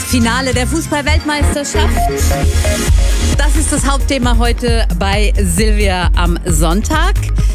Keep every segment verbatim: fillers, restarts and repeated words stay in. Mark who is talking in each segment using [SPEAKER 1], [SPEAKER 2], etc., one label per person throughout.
[SPEAKER 1] Finale der Fußball-Weltmeisterschaft. Das ist das Hauptthema heute bei Silvia am Sonntag.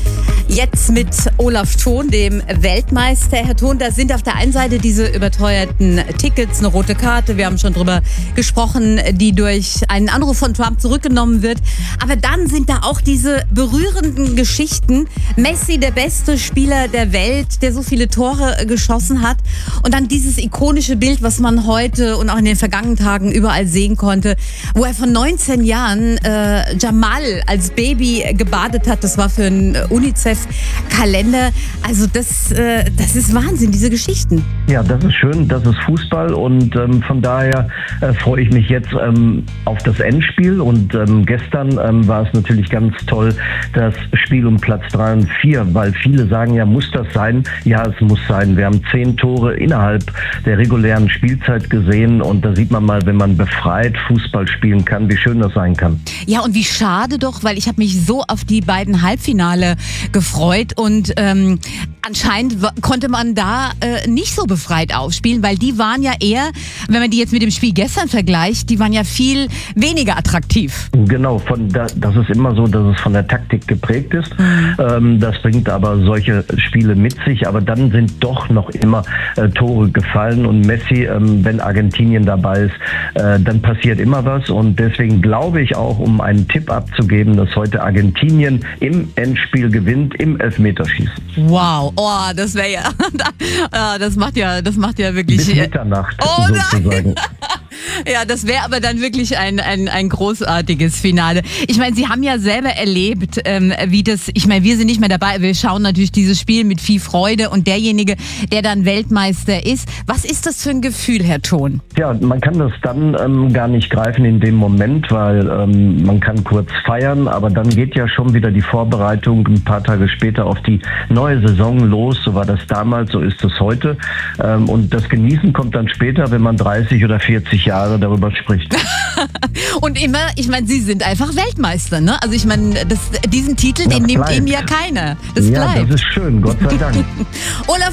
[SPEAKER 1] Jetzt mit Olaf Thon, dem Weltmeister. Herr Thon, da sind auf der einen Seite diese überteuerten Tickets, eine rote Karte, wir haben schon drüber gesprochen, die durch einen Anruf von Trump zurückgenommen wird. Aber dann sind da auch diese berührenden Geschichten. Messi, der beste Spieler der Welt, der so viele Tore geschossen hat. Und dann dieses ikonische Bild, was man heute und auch in den vergangenen Tagen überall sehen konnte, wo er von neunzehn Jahren äh, Jamal als Baby gebadet hat. Das war für einen UNICEF-Kalender. Also das, äh, das ist Wahnsinn, diese Geschichten.
[SPEAKER 2] Ja, das ist schön, das ist Fußball und ähm, von daher äh, freue ich mich jetzt ähm, auf das Endspiel und ähm, gestern ähm, war es natürlich ganz toll, das Spiel um Platz drei und vier, weil viele sagen, ja, muss das sein? Ja, es muss sein. Wir haben zehn Tore innerhalb der regulären Spielzeit gesehen und da sieht man mal, wenn man befreit Fußball spielen kann, wie schön das sein kann.
[SPEAKER 1] Ja, und wie schade doch, weil ich habe mich so auf die beiden Halbfinale gefreut und ähm, anscheinend w- konnte man da äh, nicht so befreit aufspielen, weil die waren ja eher, wenn man die jetzt mit dem Spiel gestern vergleicht, die waren ja viel weniger attraktiv.
[SPEAKER 2] Genau, von da, das ist immer so, dass es von der Taktik geprägt ist. Mhm. Ähm, das bringt aber solche Spiele mit sich, aber dann sind doch noch immer äh, Tore gefallen und Messi, ähm, wenn Argentinien dabei ist, äh, dann passiert immer was und deswegen glaube ich auch, um einen Tipp abzugeben, dass heute Argentinien im Endspiel gewinnt, im Elfmeterschießen.
[SPEAKER 1] Wow, oh, das wäre ja, ja, das macht ja, das macht ja wirklich...
[SPEAKER 2] Bis Mitternacht
[SPEAKER 1] oh,
[SPEAKER 2] sozusagen.
[SPEAKER 1] Ja, das wäre aber dann wirklich ein, ein, ein großartiges Finale. Ich meine, Sie haben ja selber erlebt, ähm, wie das, ich meine, wir sind nicht mehr dabei, wir schauen natürlich dieses Spiel mit viel Freude und derjenige, der dann Weltmeister ist. Was ist das für ein Gefühl, Herr Thon?
[SPEAKER 2] Ja, man kann das dann ähm, gar nicht greifen in dem Moment, weil ähm, man kann kurz feiern, aber dann geht ja schon wieder die Vorbereitung ein paar Tage später auf die neue Saison los. So war das damals, so ist es heute. Ähm, und das Genießen kommt dann später, wenn man dreißig oder vierzig Jahre darüber spricht.
[SPEAKER 1] Und immer, ich meine, Sie sind einfach Weltmeister, ne? Also ich meine, das, diesen Titel,
[SPEAKER 2] Ja,
[SPEAKER 1] den nimmt
[SPEAKER 2] bleibt.
[SPEAKER 1] Ihnen ja keiner. Das
[SPEAKER 2] ja,
[SPEAKER 1] bleibt.
[SPEAKER 2] das ist schön, Gott sei Dank.
[SPEAKER 1] Olaf